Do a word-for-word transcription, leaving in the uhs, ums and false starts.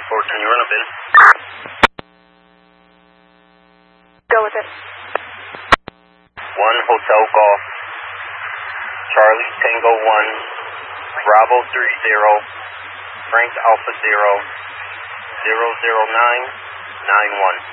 Or can you run a bin? Go with it. One Hotel Golf. Charlie Tango one. Bravo three zero. Frank Alpha zero. Zero zero nine nine one.